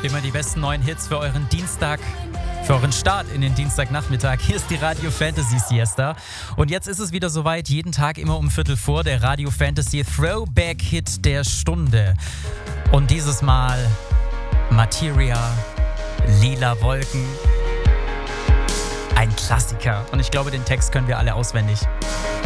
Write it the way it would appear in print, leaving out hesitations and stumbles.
Immer die besten neuen Hits für euren Dienstag, für euren Start in den Dienstagnachmittag. Hier ist die Radio Fantasy Siesta. Und jetzt ist es wieder soweit, jeden Tag immer um 15:45 der Radio Fantasy Throwback Hit der Stunde. Und dieses Mal Materia, Lila Wolken. Ein Klassiker. Und ich glaube, den Text können wir alle auswendig.